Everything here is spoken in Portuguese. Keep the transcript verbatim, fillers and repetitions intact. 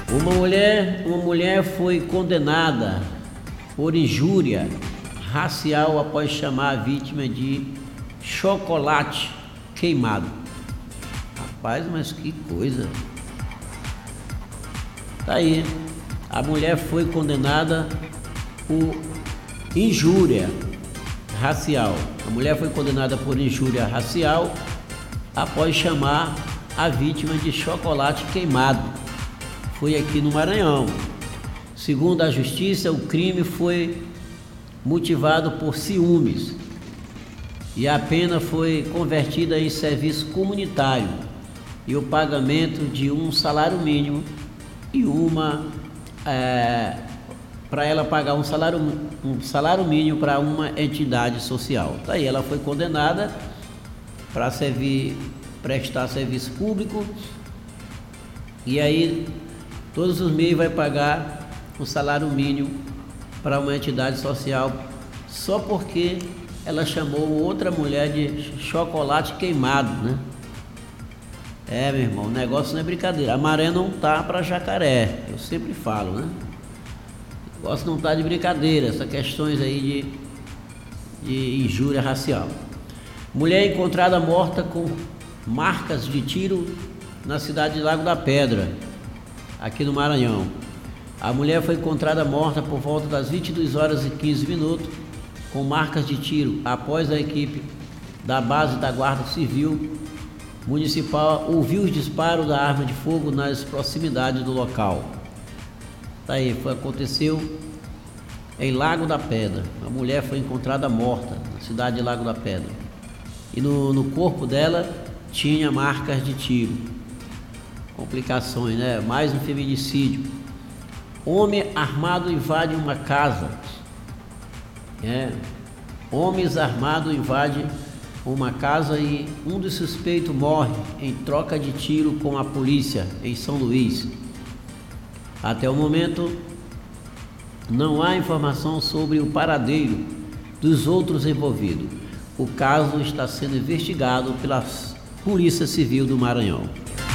Uma mulher, uma mulher foi condenada por injúria racial após chamar a vítima de chocolate queimado. Rapaz, mas que coisa. Tá aí. A mulher foi condenada por injúria racial. A mulher foi condenada por injúria racial após chamar a vítima de chocolate queimado. Foi aqui no Maranhão. Segundo a justiça, o crime foi motivado por ciúmes e a pena foi convertida em serviço comunitário e o pagamento de um salário mínimo e uma é, para ela pagar um salário, um salário mínimo para uma entidade social. Daí ela foi condenada para servir, prestar serviço público e aí todos os meses vai pagar um salário mínimo para uma entidade social só porque ela chamou outra mulher de chocolate queimado, né? É, meu irmão, o negócio não é brincadeira. A maré não tá para jacaré, eu sempre falo, né? O negócio não tá de brincadeira, essas questões aí de, de injúria racial. Mulher encontrada morta com marcas de tiro na cidade de Lago da Pedra, aqui no Maranhão. A mulher foi encontrada morta por volta das vinte e duas horas e quinze minutos, com marcas de tiro, após a equipe da base da Guarda Civil Municipal ouviu os disparos da arma de fogo nas proximidades do local. Tá aí, foi, aconteceu em Lago da Pedra. A mulher foi encontrada morta na cidade de Lago da Pedra. E no, no corpo dela tinha marcas de tiro. Complicações, né? Mais um feminicídio. Homem armado invade uma casa. É. Homens armados invadem uma casa e um dos suspeitos morre em troca de tiro com a polícia em São Luís. Até o momento, não há informação sobre o paradeiro dos outros envolvidos. O caso está sendo investigado pela Polícia Civil do Maranhão.